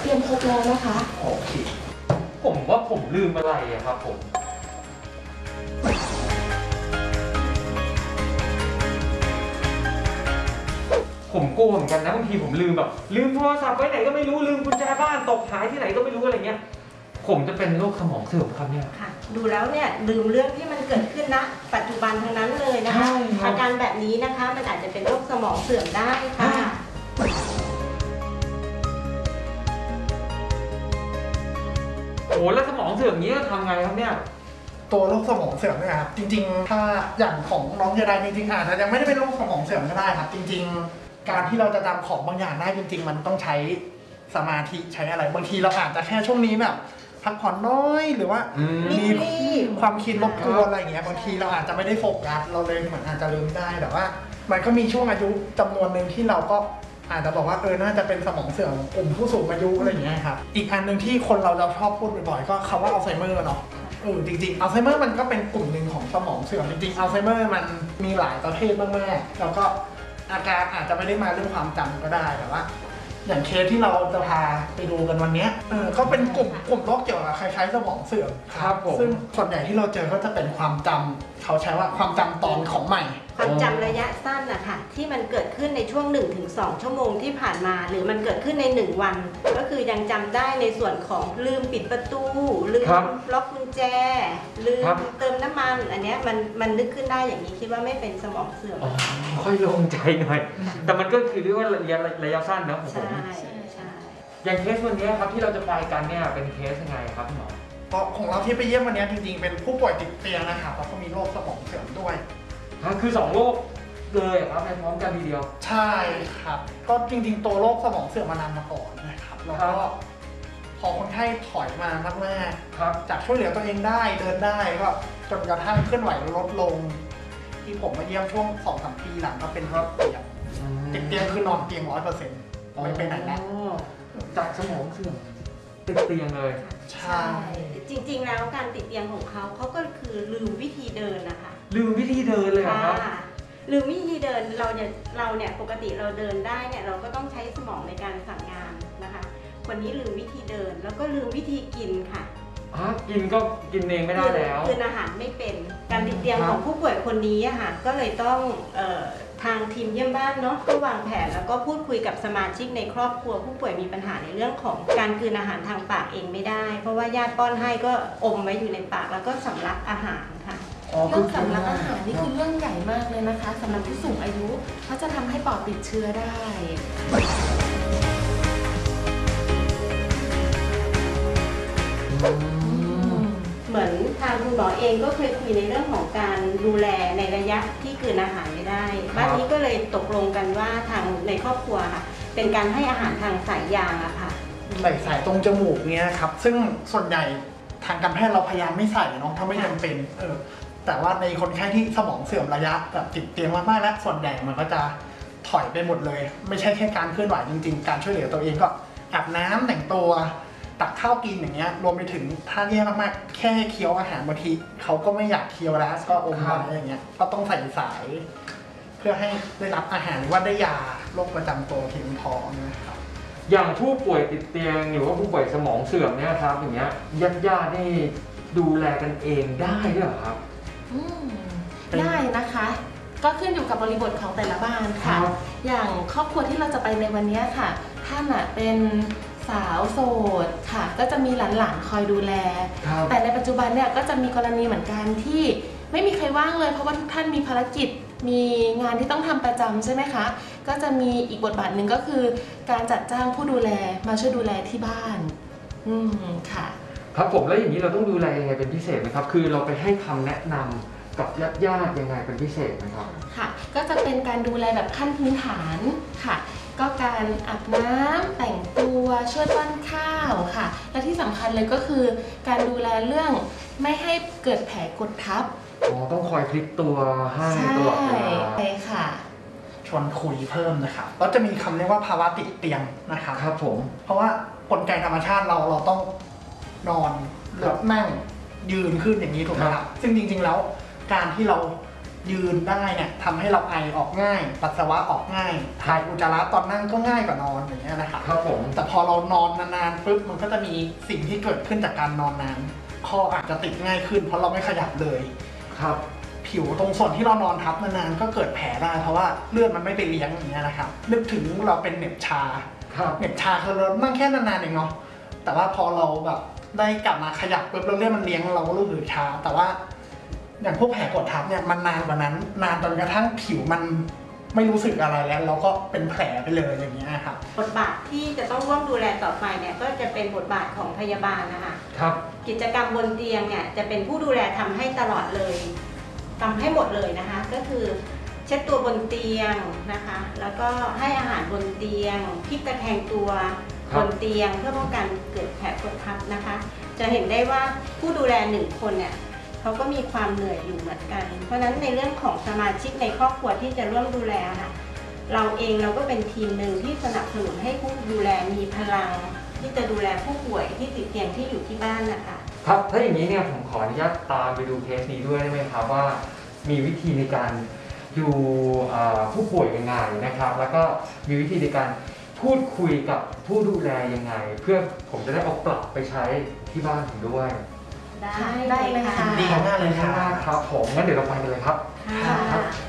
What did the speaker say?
รียมครบแล้วนะคะโอเคผมว่าผมลืมอะไรอะครับผมกลัวเหมือนกันนะบางทีผมลืมแบบลืมโทรศัพท์ไว้ไหนก็ไม่รู้ลืมกุญแจบ้านตกหายที่ไหนก็ไม่รู้อะไรเงี้ยผมจะเป็นโรคสมองเสื่อมครับเนี่ยค่ะดูแล้วเนี่ยลืมเรื่องที่มันเกิดขึ้นณปัจจุบันทั้งนั้นเลยนะคะอาการแบบนี้นะคะมันอาจจะเป็นโรคสมองเสื่อมได้ค่ะโอ้แล้วสมองเสื่อมนี้ทำไงครับเนี่ยตัวโรคสมองเสื่อมเนี่ยครับจริงๆถ้าอย่างของน้องเยไดจริงๆอาจจะยังไม่ได้เป็นโรคสมองเสื่อมก็ได้ครับจริงๆการที่เราจะจำของบางอย่างได้จริงๆมันต้องใช้สมาธิใช้อะไรบางทีเราอาจจะแค่ช่วงนี้แบบพักผ่อนน้อยหรือว่ามีความคิดรบกวนอะไรอย่างเงี้ยบางทีเราอาจจะไม่ได้โฟกัสเราเลยเหมือนอาจจะลืมได้แต่ว่ามันก็มีช่วงอายุจำนวนหนึ่งที่เราก็อาจจะบอกว่าน่าจะเป็นสมองเสื่อมกลุ่มผู้สูงอายุอะไรอย่างเงี้ยครับอีกอันหนึ่งที่คนเราจะชอบพูดบ่อยๆก็คำว่าอัลไซเมอร์เนาะจริงๆอัลไซเมอร์มันก็เป็นกลุ่มหนึ่งของสมองเสื่อมจริงๆอัลไซเมอร์มันมีหลายประเภทมากๆแล้วก็อาการอาจจะไม่ได้มาเรื่องความจำก็ได้แต่ว่าอย่างเคสที่เราจะพาไปดูกันวันนี้ก็เป็นกลุ่มโรคเกี่ยวกับคล้ายๆสมองเสื่อมครับผมซึ่งส่วนใหญ่ที่เราเจอก็จะเป็นความจำเขาใช้ว่าความจำตอนของใหม่ความจำระยะสั้นนะคะที่มันเกิดขึ้นในช่วง 1-2 ชั่วโมงที่ผ่านมาหรือมันเกิดขึ้นใน1วันก็คือยังจำได้ในส่วนของลืมปิดประตูลืมล็อกกุญแจลืมเติมน้ำมันอันนี้มันนึกขึ้นได้อย่างนี้คิดว่าไม่เป็นสมองเสื่อมค่อยโล่งใจหน่อยแต่มันก็คือเรียกว่าระยะสั้นนะผมอย่างเคสวันนี้ครับที่เราจะไปกันเนี่ยเป็นเคสยังไงครับหมอของเราที่ไปเยี่ยมวันนี้จริงๆเป็นผู้ป่วยติดเตียงนะครับแล้วก็มีโรคสมองเสื่อมด้วยคือ2โรคเลยครับในพร้อมกันทีเดียวใช่ครับก็จริงๆตัวโรคสมองเสื่อมมานานมาก่อนนะครับแล้วก็พอคนไข้ถอยมามากๆจากช่วยเหลือตัวเองได้เดินได้ก็จนกระทั่งเคลื่อนไหวลดลงที่ผมมาเยี่ยมช่วง 2-3 ปีหลังก็เป็นติดเตียงคือนอนเตียง 100%ไม่ไปไหนแล้วจากสมองเสื่อมติดเตียงเลยใช่จริงๆแล้วการติดเตียงของเขาก็คือลืมวิธีเดินนะคะลืมวิธีเดินเลยครับลืมวิธีเดินเราเนี่ยปกติเราเดินได้เนี่ยเราก็ต้องใช้สมองในการสั่งงานนะคะคนนี้ลืมวิธีเดินแล้วก็ลืมวิธีกินค่ะกินก็กินเองไม่ได้แล้วกินอาหารไม่เป็นการติดเตียงของผู้ป่วยคนนี้ค่ะก็เลยต้องทางทีมเยี่ยมบ้านเนาะก็วางแผนแล้วก็พูดคุยกับสมาชิกในครอบครัวผู้ป่วยมีปัญหาในเรื่องของการกลืนอาหารทางปากเองไม่ได้เพราะว่าญาติป้อนให้ก็อมไว้อยู่ในปากแล้วก็สำลักอาหารค่ะเรื่องสำลักอาหารนี่คือเรื่องใหญ่มากเลยนะคะสำหรับผู้สูงอายุเพราะจะทำให้ปอดติดเชื้อได้เหมือนทางคุณหมอเองก็เคยคุยในเรื่องของการดูแลในระยะที่กลืนอาหารไม่ได้บ้านนี้ก็เลยตกลงกันว่าทางในครอบครัวค่ะเป็นการให้อาหารทางสายยางอะค่ะใส่ตรงจมูกเนี้ยครับซึ่งส่วนใหญ่ทางการแพทย์เราพยายามไม่ใส่เนาะถ้าไม่จำเป็นแต่ว่าในคนไข้ที่สมองเสื่อมระยะแบบติดเตียงมากๆและส่วนใหญ่มันก็จะถอยไปหมดเลยไม่ใช่แค่การเคลื่อนไหวจริงๆการช่วยเหลือตัวเองก็อาบน้ำแต่งตัวตักข้าวกินอย่างเงี้ยรวมไปถึงถ้าแย่มากๆแค่เคี้ยวอาหารบางทีเขาก็ไม่อยากเคี้ยวแล้วก็อมไว้อย่างเงี้ยก็ต้องใส่สายเพื่อให้ได้รับอาหารหรือว่าได้ยาโรคประจำตัวเพียงพอนะครับอย่างผู้ป่วยติดเตียงหรือว่าผู้ป่วยสมองเสื่อมเนี่ยครับอย่างเงี้ยญาตินี่ดูแลกันเองได้ด้วยเหรอครับได้นะคะก็ขึ้นอยู่กับบริบทของแต่ละบ้านค่ะอย่างครอบครัวที่เราจะไปในวันนี้ค่ะท่านเป็นสาวโสดค่ะก็จะมีหลานๆคอยดูแลแต่ในปัจจุบันเนี่ยก็จะมีกรณีเหมือนกันที่ไม่มีใครว่างเลยเพราะว่าทุกท่านมีภารกิจมีงานที่ต้องทำประจำใช่ไหมคะก็จะมีอีกบทบาทหนึ่งก็คือการจัดจ้างผู้ดูแลมาช่วยดูแลที่บ้านค่ะครับผมแล้วอย่างนี้เราต้องดูแลยังไงเป็นพิเศษไหมครับคือเราไปให้คำแนะนำกับญาติยังไงเป็นพิเศษไหมครับค่ะก็จะเป็นการดูแลแบบขั้นพื้นฐานค่ะก็การอาบน้ำแต่งตัวช่วยป้อนข้าวค่ะและที่สำคัญเลยก็คือการดูแลเรื่องไม่ให้เกิดแผลกดทับต้องคอยพลิกตัวให้ตลอดเวลาใช่ค่ะชวนคุยเพิ่มนะครับก็จะมีคำเรียกว่าภาวะติดเตียงนะครับครับผมเพราะว่ากลไกธรรมชาติเราต้องนอนหรือนั่งยืนขึ้นอย่างนี้ถูกไหมครับซึ่งจริงๆแล้วการที่เรายืนได้เนี่ยทำให้เราไอออกง่ายปัสสาวะออกง่ายถ่ายอุจจาระตอนนั่งก็ง่ายกว่านอนอย่างเงี้ยนะครับครับผมแต่พอเรานอนนานๆปุ๊บมันก็จะมีสิ่งที่เกิดขึ้นจากการนอนนานข้ออาจจะติดง่ายขึ้นเพราะเราไม่ขยับเลยครับผิวตรงส่วนที่เรานอนทับนานๆก็เกิดแผลได้เพราะว่าเลือดมันไม่ไปเลี้ยงอย่างเงี้ยนะครับนึกถึงเราเป็นเหน็บชาครับเหน็บชาคือเรานั่งแค่นานๆเองเนาะแต่ว่าพอเราแบบได้กลับมาขยับปุ๊บแล้วเลือดมันเลี้ยงเราก็รู้สึกชาแต่ว่าอย่างพวกแผลกดทับเนี่ยมันนานกว่านั้นนานจนกระทั่งผิวมันไม่รู้สึกอะไรแล้วเราก็เป็นแผลไปเลยอย่างเงี้ยครับบทบาทที่จะต้องร่วมดูแลต่อไปเนี่ยก็จะเป็นบทบาทของพยาบาลนะคะครับกิจกรรมบนเตียงเนี่ยจะเป็นผู้ดูแลทำให้ตลอดเลยทำให้หมดเลยนะคะ ก็คือเช็ดตัวบนเตียงนะคะ แล้วก็ให้อาหารบนเตียงพลิกตะแคงตัวบนเตียงเพื่อป้องกันเกิดแผลกดทับนะคะ จะเห็นได้ว่าผู้ดูแล1 คนเนี่ยเขาก็มีความเหนื่อยอยู่เหมือนกัน เพราะฉะนั้นในเรื่องของสมาชิกในครอบครัวที่จะร่วมดูแลค่ะเราเองเราก็เป็นทีมหนึ่งที่สนับสนุนให้ผู้ดูแลมีพลังที่จะดูแลผู้ป่วยที่ติดเตียงที่อยู่ที่บ้านนะคะครับถ้าอย่างนี้เนี่ยผมขออนุญาตตามไปดูเคสนี้ด้วยได้ไหมครับว่ามีวิธีในการดูผู้ป่วยยังไงนะครับ แล้วก็มีวิธีในการพูดคุยกับผู้ดูแลยังไง เพื่อผมจะได้เอาปรับไปใช้ที่บ้านผมด้วยได้ได้เลยค่ะดีมากเลยครับครับผมงั้นเดี๋ยวเราไปกันเลยครับค่ะครับ